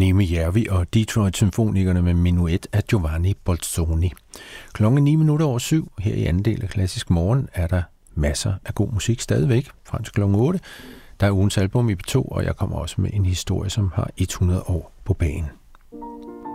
Nemi Järvi og Detroit-symfonikerne med Menuet af Giovanni Bolzoni. 7:09 her i anden del af Klassisk Morgen er der masser af god musik stadigvæk, frem til 8. Der er ugens album i P2, og jeg kommer også med en historie, som har 100 år på banen.